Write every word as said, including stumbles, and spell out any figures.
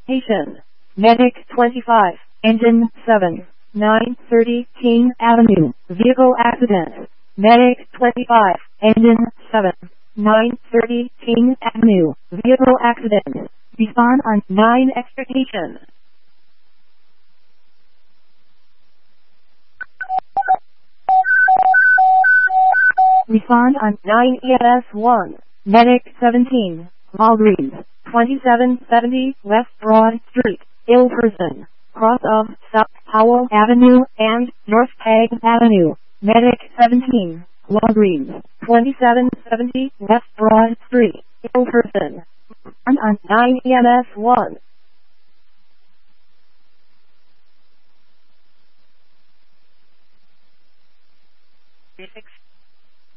Patient. Medic twenty-five. Engine seven. nine thirty King Avenue. Vehicle accident. Medic twenty-five. Engine seven. nine thirty King Avenue. Vehicle accident. Respond on nine expectation. Respond on nine E M S one. Medic seventeen. Walgreens. twenty-seven seventy West Broad Street. Ill person. Cross of South Howell Avenue and North Peg Avenue. Medic seventeen. Walgreens. twenty-seven seventy West Broad Street. Ill person. Respond on nine E M S one. Prefix